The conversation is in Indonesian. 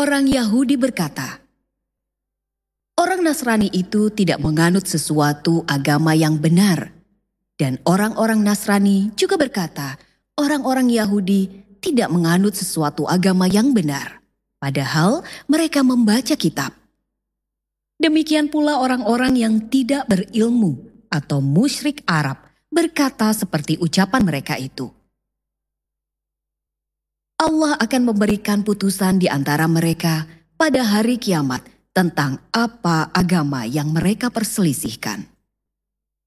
Orang Yahudi berkata, orang Nasrani itu tidak menganut sesuatu agama yang benar. Dan orang-orang Nasrani juga berkata, orang-orang Yahudi tidak menganut sesuatu agama yang benar. Padahal mereka membaca kitab. Demikian pula orang-orang yang tidak berilmu atau musyrik Arab berkata seperti ucapan mereka itu. Allah akan memberikan putusan di antara mereka pada hari kiamat tentang apa agama yang mereka perselisihkan.